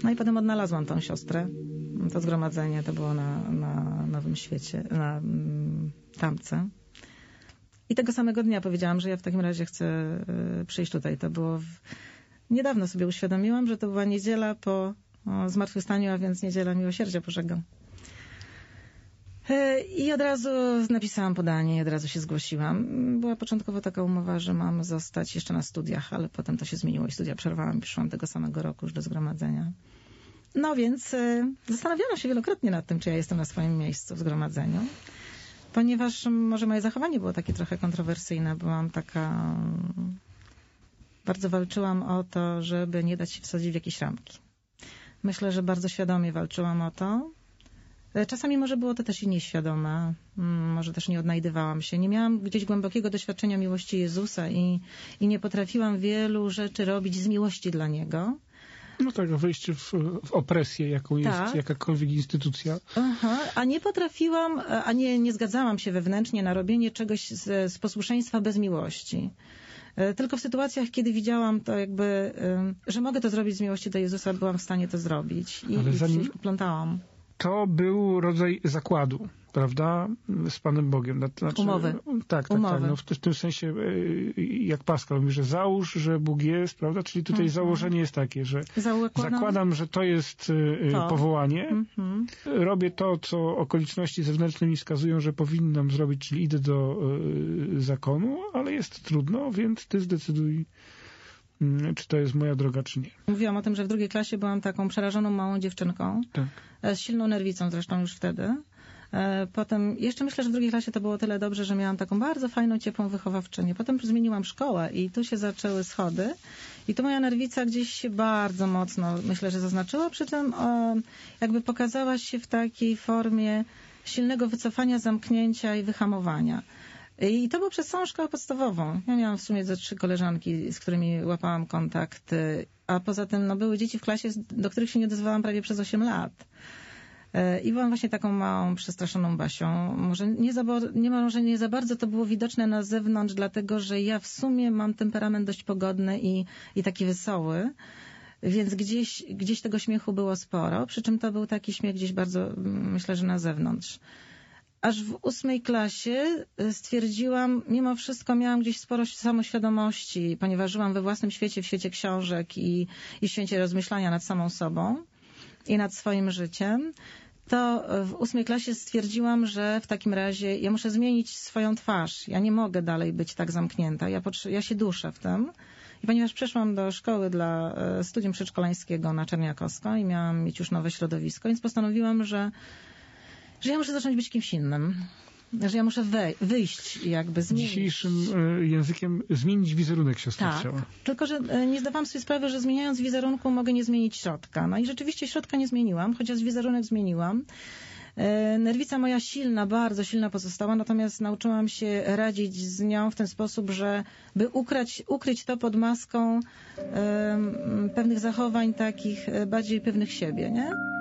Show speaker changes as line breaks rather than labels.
No i potem odnalazłam tą siostrę. To zgromadzenie to było na Nowym Świecie, na Tamce. I tego samego dnia powiedziałam, że ja w takim razie chcę przyjść tutaj. To było niedawno sobie uświadomiłam, że to była niedziela po zmartwychwstaniu, a więc niedziela Miłosierdzia Bożego. I od razu napisałam podanie i od razu się zgłosiłam. Była początkowo taka umowa, że mam zostać jeszcze na studiach, ale potem to się zmieniło i studia przerwałam i przyszłam tego samego roku już do zgromadzenia. No więc zastanawiałam się wielokrotnie nad tym, czy ja jestem na swoim miejscu w zgromadzeniu, ponieważ może moje zachowanie było takie trochę kontrowersyjne. Byłam taka... Bardzo walczyłam o to, żeby nie dać się wsadzić w jakieś ramki. Myślę, że bardzo świadomie walczyłam o to. Czasami może było to też i nieświadome. Może też nie odnajdywałam się. Nie miałam gdzieś głębokiego doświadczenia miłości Jezusa i nie potrafiłam wielu rzeczy robić z miłości dla Niego.
No tak, wejście w opresję, jaką jest jakakolwiek instytucja.
Aha, a nie potrafiłam, nie zgadzałam się wewnętrznie na robienie czegoś z posłuszeństwa bez miłości. Tylko w sytuacjach, kiedy widziałam to jakby, że mogę to zrobić z miłości do Jezusa, byłam w stanie to zrobić. I się poplątałam.
To był rodzaj zakładu, prawda, z Panem Bogiem. Znaczy,
umowy.
Tak. No, w tym sensie, jak Pascal mówi, że załóż, że Bóg jest, prawda, czyli tutaj założenie jest takie, że zakładam, że to jest powołanie, robię to, co okoliczności zewnętrzne mi wskazują, że powinnam zrobić, czyli idę do zakonu, ale jest trudno, więc ty zdecyduj, czy to jest moja droga, czy nie.
Mówiłam o tym, że w drugiej klasie byłam taką przerażoną małą dziewczynką, z silną nerwicą zresztą już wtedy. Potem, jeszcze myślę, że w drugiej klasie to było tyle dobrze, że miałam taką bardzo fajną, ciepłą wychowawczynię. Potem zmieniłam szkołę i tu się zaczęły schody. I tu moja nerwica gdzieś się bardzo mocno, myślę, że zaznaczyła. Przy tym jakby pokazała się w takiej formie silnego wycofania, zamknięcia i wyhamowania. I to było przez całą szkołę podstawową. Ja miałam w sumie ze 3 koleżanki, z którymi łapałam kontakt, a poza tym były dzieci w klasie, do których się nie odezwałam prawie przez 8 lat. I byłam właśnie taką małą, przestraszoną Basią. Może nie za bardzo to było widoczne na zewnątrz, dlatego że ja w sumie mam temperament dość pogodny i taki wesoły, więc gdzieś tego śmiechu było sporo, przy czym to był taki śmiech gdzieś bardzo, myślę, że na zewnątrz. Aż w 8 klasie stwierdziłam, mimo wszystko miałam gdzieś sporo samoświadomości, ponieważ żyłam we własnym świecie, w świecie książek i w świecie rozmyślania nad samą sobą i nad swoim życiem. To w 8 klasie stwierdziłam, że w takim razie ja muszę zmienić swoją twarz. Ja nie mogę dalej być tak zamknięta. Ja się duszę w tym. I ponieważ przeszłam do szkoły dla studium przedszkolańskiego na Czerniakowską i miałam mieć już nowe środowisko, więc postanowiłam, że ja muszę zacząć być kimś innym. Że ja muszę wyjść i jakby zmienić.
Dzisiejszym językiem zmienić wizerunek siostry chciała.
Tylko że nie zdawałam sobie sprawy, że zmieniając wizerunku mogę nie zmienić środka. No i rzeczywiście środka nie zmieniłam, chociaż wizerunek zmieniłam. Nerwica moja silna, bardzo silna pozostała, natomiast nauczyłam się radzić z nią w ten sposób, że by ukryć to pod maską pewnych zachowań takich bardziej pewnych siebie, nie?